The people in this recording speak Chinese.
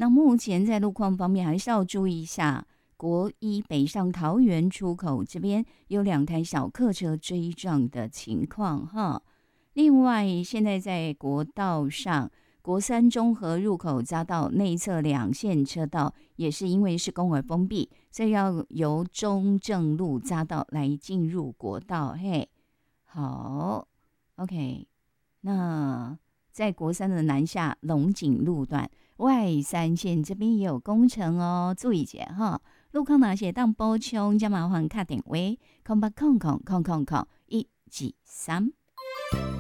那目前在路况方面还是要注意一下，国一北上桃园出口这边有2台小客车追撞的情况哈。另外，现在在国道上，国三中和入口匝道内侧2线车道也是因为施工而封闭，所以要由中正路匝道来进入国道。嘿，好 ，OK，那在国三的南下龙井路段外3线这边也有工程哦，注意一下哈。路况哪些当补充，加麻烦打电话080000000123。